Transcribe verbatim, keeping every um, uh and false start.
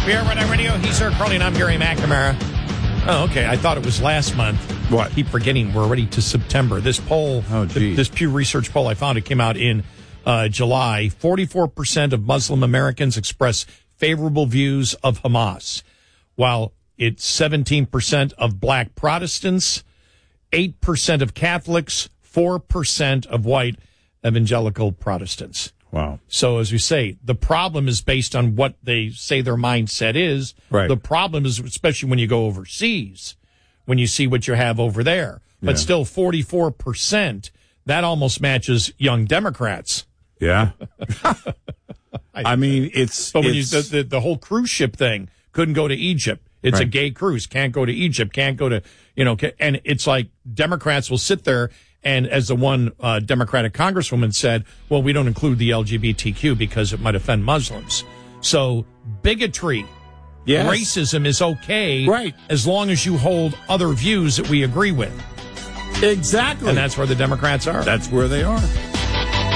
We are Red Eye Radio. He's Eric Carly, and I'm Gary McNamara. Oh, okay. I thought it was last month. What? I keep forgetting we're already to September. This poll, oh, th- this Pew Research poll I found, it came out in uh, July. forty-four percent of Muslim Americans express favorable views of Hamas, while it's seventeen percent of black Protestants, eight percent of Catholics, four percent of white evangelical Protestants. Wow. So, as we say, the problem is based on what they say their mindset is. Right. The problem is, especially when you go overseas, when you see what you have over there. But Yeah. still, forty-four percent, that almost matches young Democrats. Yeah. I mean, it's... But when it's, you, the, the, the whole cruise ship thing, couldn't go to Egypt. It's Right. a gay cruise. Can't go to Egypt. Can't go to, you know, ca- and it's like Democrats will sit there. And as the one uh, Democratic congresswoman said, well, we don't include the L G B T Q because it might offend Muslims. So bigotry, yes. racism is okay, Right. as long as you hold other views that we agree with. Exactly. And that's where the Democrats are. That's where they are.